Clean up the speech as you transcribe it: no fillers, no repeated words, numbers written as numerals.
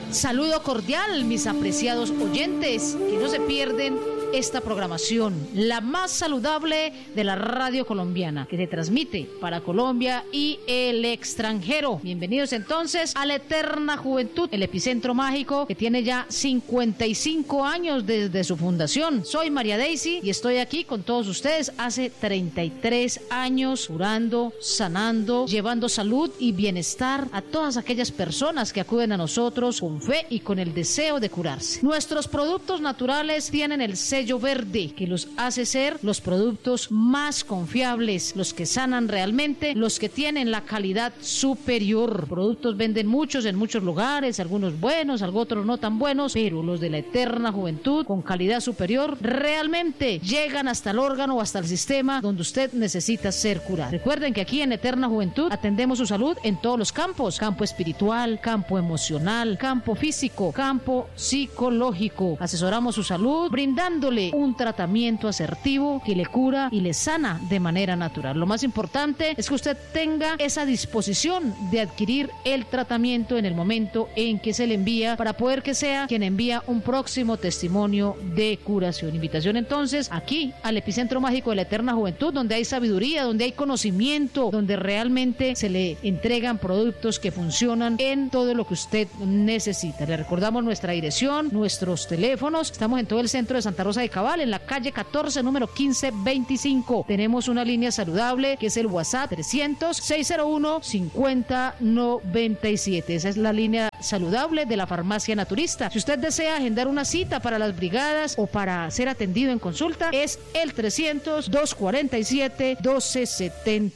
Saludo cordial, mis apreciados oyentes, que no se pierden esta programación, la más saludable de la radio colombiana, que se transmite para Colombia y el extranjero. Bienvenidos entonces a la Eterna Juventud, el epicentro mágico que tiene ya 55 años desde su fundación. Soy María Daisy y estoy aquí con todos ustedes hace 33 años, curando, sanando, llevando salud y bienestar a todas aquellas personas que acuden a nosotros con fe y con el deseo de curarse. Nuestros productos naturales tienen el sello verde que los hace ser los productos más confiables, los que sanan realmente, los que tienen la calidad superior. Productos venden muchos en muchos lugares, algunos buenos, otros no tan buenos, pero los de la Eterna Juventud con calidad superior realmente llegan hasta el órgano o hasta el sistema donde usted necesita ser curado. Recuerden que aquí en Eterna Juventud atendemos su salud en todos los campos: campo espiritual, campo emocional, campo físico, campo psicológico. Asesoramos su salud brindándole un tratamiento asertivo que le cura y le sana de manera natural. Lo más importante es que usted tenga esa disposición de adquirir el tratamiento en el momento en que se le envía, para poder que sea quien envía un próximo testimonio de curación. Invitación entonces aquí al epicentro mágico de la Eterna Juventud, donde hay sabiduría, donde hay conocimiento, donde realmente se le entregan productos que funcionan en todo lo que usted necesita. Le recordamos nuestra dirección, nuestros teléfonos. Estamos en todo el centro de Santa Rosa de Cabal, en la calle 14, número 1525. Tenemos una línea saludable que es el WhatsApp 300-601-5097. Esa es la línea saludable de la Farmacia Naturista. Si usted desea agendar una cita para las brigadas o para ser atendido en consulta, es el 300-247-1270.